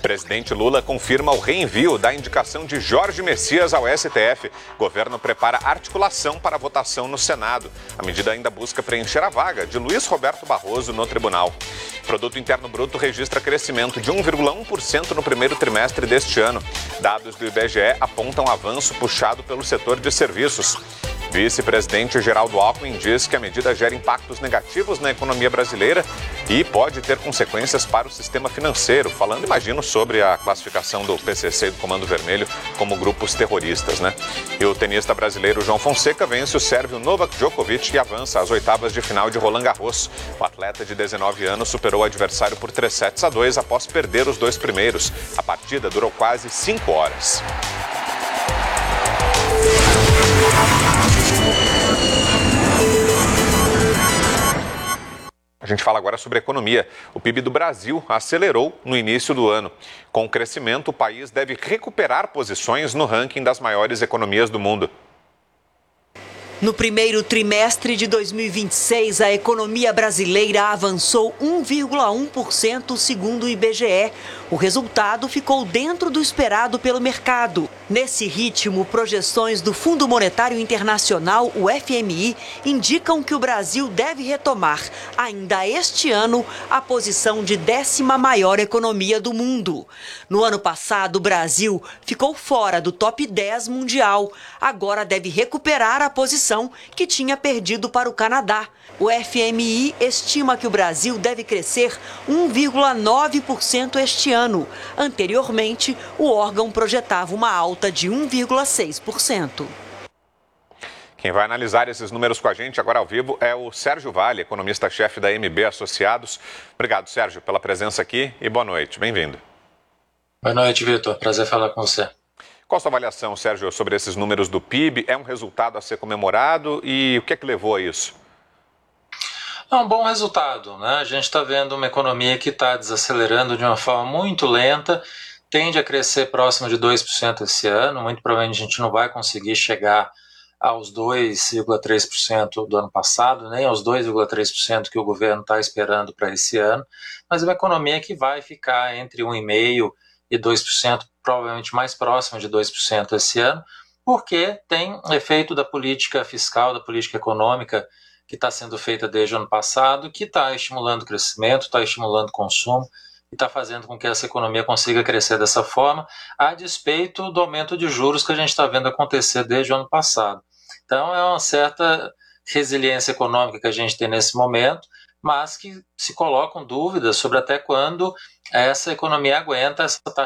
Presidente Lula confirma o reenvio da indicação de Jorge Messias ao STF. Governo prepara articulação para a votação no Senado. A medida ainda busca preencher a vaga de Luiz Roberto Barroso no tribunal. Produto Interno Bruto registra crescimento de 1,1% no primeiro trimestre deste ano. Dados do IBGE apontam avanço puxado pelo setor de serviços. Vice-presidente Geraldo Alckmin diz que a medida gera impactos negativos na economia brasileira e pode ter consequências para o sistema financeiro, falando, imagino, sobre a classificação do PCC e do Comando Vermelho como grupos terroristas, né? E o tenista brasileiro João Fonseca vence o sérvio Novak Djokovic e avança às oitavas de final de Roland Garros. O atleta de 19 anos superou o adversário por 3-2 após perder os dois primeiros. A partida durou quase 5 horas. A gente fala agora sobre economia. O PIB do Brasil acelerou no início do ano. Com o crescimento, o país deve recuperar posições no ranking das maiores economias do mundo. No primeiro trimestre de 2026, a economia brasileira avançou 1,1% segundo o IBGE. O resultado ficou dentro do esperado pelo mercado. Nesse ritmo, projeções do Fundo Monetário Internacional, o FMI, indicam que o Brasil deve retomar, ainda este ano, a posição de 10ª maior economia do mundo. No ano passado, o Brasil ficou fora do top 10 mundial. Agora deve recuperar a posição que tinha perdido para o Canadá. O FMI estima que o Brasil deve crescer 1,9% este ano. Anteriormente, o órgão projetava uma alta de 1,6%. Quem vai analisar esses números com a gente agora ao vivo é o Sérgio Vale, economista-chefe da MB Associados. Obrigado, Sérgio, pela presença aqui e boa noite. Bem-vindo. Boa noite, Vitor. Prazer falar com você. Qual a sua avaliação, Sérgio, sobre esses números do PIB? É um resultado a ser comemorado e o que é que levou a isso? É um bom resultado, né? A gente está vendo uma economia que está desacelerando de uma forma muito lenta, tende a crescer próximo de 2% esse ano, muito provavelmente a gente não vai conseguir chegar aos 2,3% do ano passado, nem aos 2,3% que o governo está esperando para esse ano, mas é uma economia que vai ficar entre 1,5% e 2%, provavelmente mais próximo de 2% esse ano, porque tem efeito da política fiscal, da política econômica que está sendo feita desde o ano passado, que está estimulando o crescimento, está estimulando o consumo e está fazendo com que essa economia consiga crescer dessa forma, a despeito do aumento de juros que a gente está vendo acontecer desde o ano passado. Então é uma certa resiliência econômica que a gente tem nesse momento, mas que se colocam dúvidas sobre até quando essa economia aguenta essa taxa